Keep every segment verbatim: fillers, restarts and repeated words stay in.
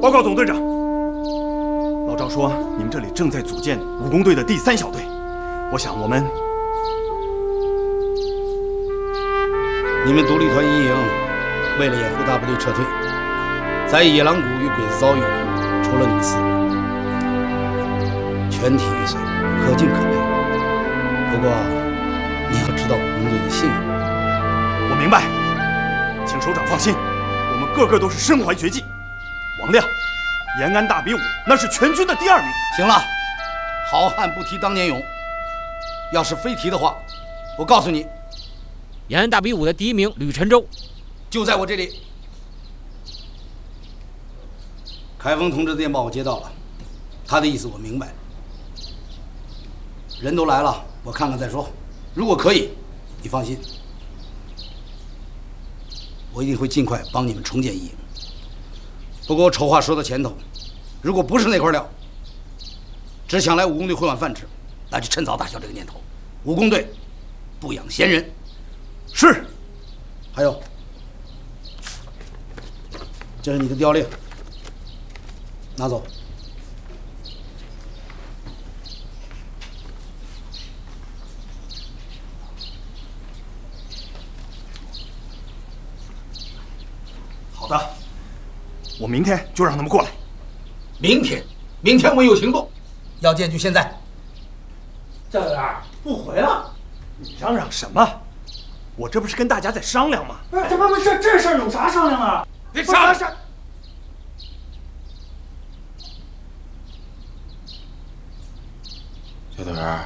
报告总队长，老赵说你们这里正在组建武工队的第三小队，我想我们， 你们独立团一营为了掩护大部队撤退，在野狼谷与鬼子遭遇，除了你们四个，全体玉碎，可敬可悲。不过你要知道武工队的性格。 我明白，请首长放心，我们个个都是身怀绝技。王亮，延安大比武那是全军的第二名。 行了，好汉不提当年勇。要是非提的话，我告诉你， 延安大比武的第一名吕晨舟就在我这里。凯峰同志的电报我接到了，他的意思我明白。人都来了，我看看再说。如果可以，你放心，我一定会尽快帮你们重建一营。不过丑话说到前头，如果不是那块料，只想来武工队混碗饭吃，那就趁早打消这个念头。武工队不养闲人。 是。 还有，这是你的调令，拿走。 好的，我明天就让他们过来。 明天，明天我们有行动，要见就现在。 赵队长不回了， 你嚷嚷什么？我这不是跟大家在商量吗？ 不是，这不不这这事儿有啥商量啊？ 别商量！ 小队员，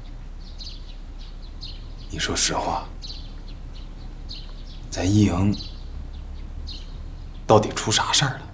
你说实话，咱一营到底出啥事儿了？